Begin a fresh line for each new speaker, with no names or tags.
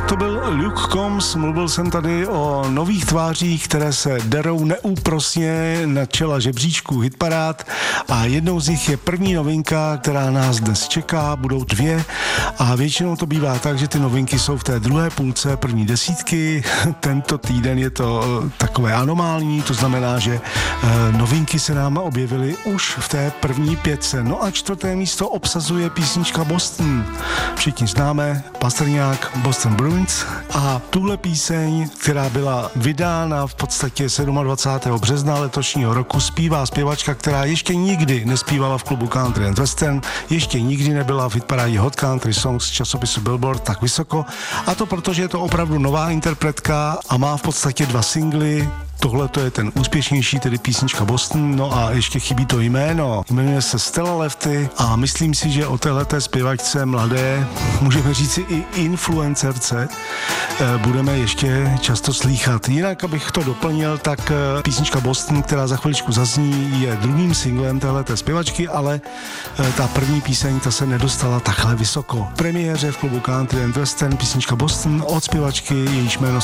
To byl Luke Combs, mluvil jsem tady o nových tvářích, které se derou neúprosně na čela žebříčku hitparád a jednou z nich je první novinka, která nás dnes čeká, budou dvě a většinou to bývá tak, že ty novinky jsou v té druhé půlce první desítky. Tento týden je to takové anomální, to znamená, že novinky se nám objevily už v té první pětce. No a čtvrté místo obsazuje písnička Boston. Všichni známe Pastrňák, Boston Bruins a tuhle píseň, která byla vydána v podstatě 27. března letošního roku, zpívá zpěvačka, která ještě nikdy nespívala v klubu Country and Western, ještě nikdy nebyla v hitparádě Hot Country Songs časopisu Billboard tak vysoko, a to protože je to opravdu nová interpretka a má v podstatě 2 singly. Tohle to je ten úspěšnější, tedy písnička Boston, no a ještě chybí to jméno. Jmenuje se Stella Lefty a myslím si, že o téhleté zpěvačce mladé, můžeme říci i influencerce, budeme ještě často slýchat. Jinak, abych to doplnil, tak písnička Boston, která za chviličku zazní, je druhým singlem téhleté zpěvačky, ale ta první píseň, ta se nedostala takhle vysoko. V premiéře v klubu Country and Western písnička Boston od zpěvačky, jejíž jméno